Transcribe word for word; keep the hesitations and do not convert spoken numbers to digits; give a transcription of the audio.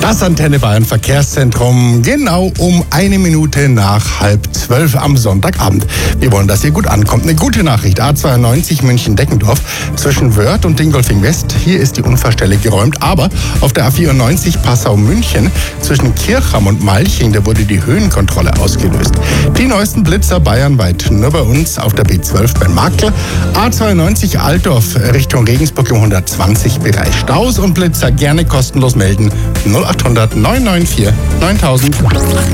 Das Antenne Bayern Verkehrszentrum, genau um eine Minute nach halb zwölf am Sonntagabend. Wir wollen, dass ihr gut ankommt. Eine gute Nachricht. A zweiundneunzig München-Deckendorf zwischen Wörth und Dingolfing West. Hier ist die Unfallstelle geräumt. Aber auf der A vierundneunzig Passau-München zwischen Kirchham und Malching, da wurde die Höhenkontrolle ausgelöst. Die neuesten Blitzer bayernweit nur bei uns auf der B zwölf bei Marktl. A zweiundneunzig Altdorf Richtung Regensburg im hundertzwanzig Bereich. Staus und Blitzer gerne kostenlos melden. null acht hundert neun neun vier neuntausend.